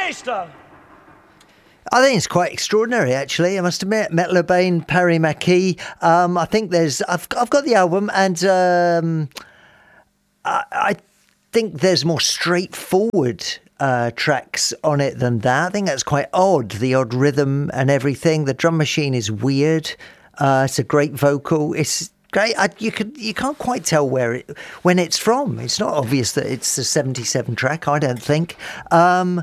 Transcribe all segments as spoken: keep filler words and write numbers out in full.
meester. I think it's quite extraordinary, actually. I must admit, Metal Urbane, Parry McKee. Um, I think there's. I've I've got the album, and um, I, I think there's more straightforward uh, tracks on it than that. I think that's quite odd. The odd rhythm and everything. The drum machine is weird. Uh, it's a great vocal. It's great. I, you could you can't quite tell where it when it's from. It's not obvious that it's a seventy-seven track. I don't think. Um,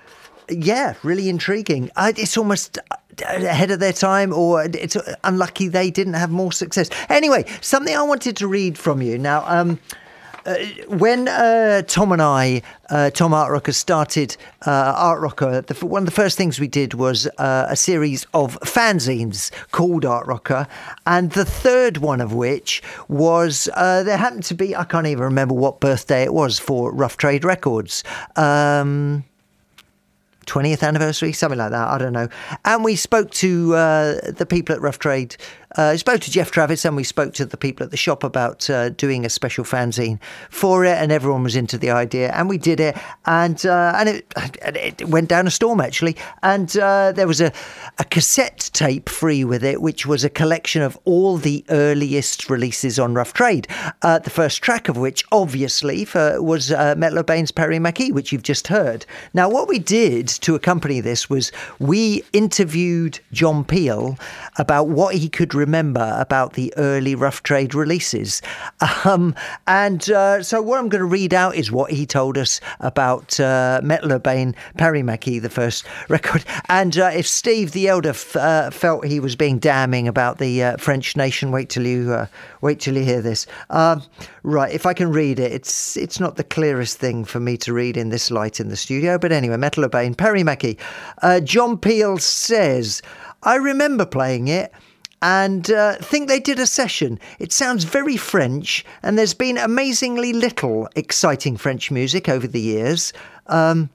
Yeah, really intriguing. Uh, it's almost ahead of their time, or it's unlucky they didn't have more success. Anyway, something I wanted to read from you. Now, um, uh, when uh, Tom and I, uh, Tom Art Rocker, started uh, Art Rocker, the, one of the first things we did was uh, a series of fanzines called Art Rocker, and the third one of which was, uh, there happened to be, I can't even remember what birthday it was for Rough Trade Records. Um... twentieth anniversary, something like that, I don't know. And we spoke to uh, the people at Rough Trade. Uh, we spoke to Jeff Travis, and we spoke to the people at the shop about uh, doing a special fanzine for it, and everyone was into the idea, and we did it, and uh, and it, it went down a storm, actually. And uh, there was a, a cassette tape free with it, which was a collection of all the earliest releases on Rough Trade, uh, the first track of which, obviously, for, was uh, Metal Urbane's Parry McKee, which you've just heard. Now, what we did to accompany this was we interviewed John Peel about what he could remember about the early Rough Trade releases. Um, and uh, so what I'm going to read out is what he told us about uh, Metal Urbane, Parry McKee, the first record. And uh, if Steve the Elder f- uh, felt he was being damning about the uh, French nation, wait till you uh, wait till you hear this. Um, right, if I can read it, it's it's not the clearest thing for me to read in this light in the studio. But anyway, Metal Urbane, Parry McKee. Uh, John Peel says, I remember playing it and uh, think they did a session. It sounds very French, and there's been amazingly little exciting French music over the years. Um,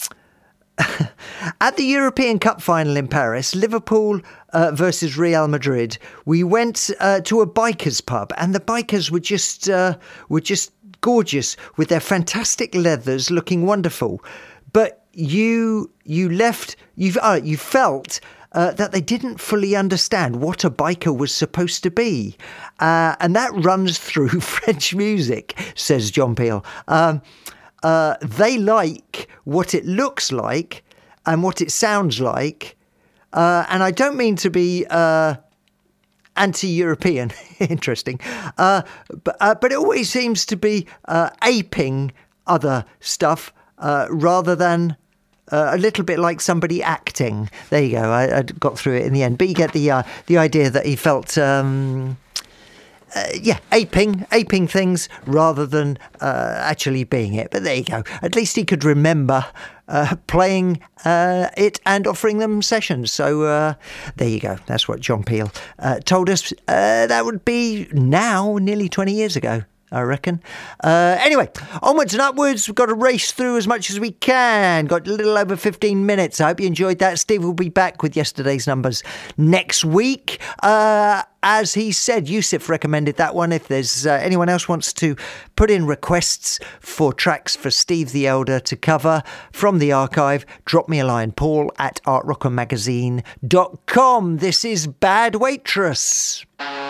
at the European Cup final in Paris, Liverpool uh, versus Real Madrid, we went uh, to a bikers pub, and the bikers were just uh, were just gorgeous with their fantastic leathers, looking wonderful. But you you left you uh, you felt. Uh, that they didn't fully understand what a biker was supposed to be. Uh, and that runs through French music, says John Peel. Um, uh, they like what it looks like and what it sounds like. Uh, and I don't mean to be uh, anti-European, interesting, uh, but, uh, but it always seems to be uh, aping other stuff uh, rather than Uh, a little bit like somebody acting. There you go. I, I got through it in the end. But you get the uh, the idea that he felt, um, uh, yeah, aping, aping things rather than uh, actually being it. But there you go. At least he could remember uh, playing uh, it and offering them sessions. So uh, there you go. That's what John Peel uh, told us. Uh, that would be now nearly twenty years ago, I reckon. Uh, anyway, onwards and upwards. We've got to race through as much as we can. Got a little over fifteen minutes. I hope you enjoyed that. Steve will be back with yesterday's numbers next week. Uh, as he said, Yusuf recommended that one. If there's uh, anyone else wants to put in requests for tracks for Steve the Elder to cover from the archive, drop me a line. Paul at art rocker magazine dot com. This is Bad Waitress.